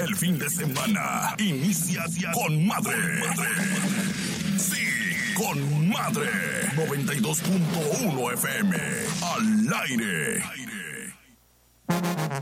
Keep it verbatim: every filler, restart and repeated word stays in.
El fin de semana inicia con madre. Con madre. Sí, con madre. noventa y dos punto uno F M. Al aire.